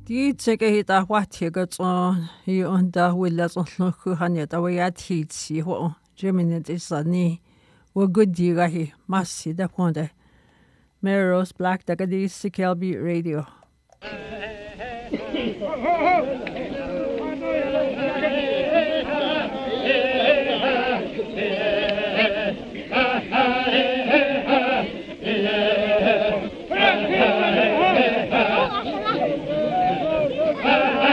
Die Zecke hit a watiget on hier und da will das noch kuhanet, aber ja hit si ho. Jeminet is a ni. Wa good diga hi. Massi da ponde. Melrose Black Dagadi CKLB Radio.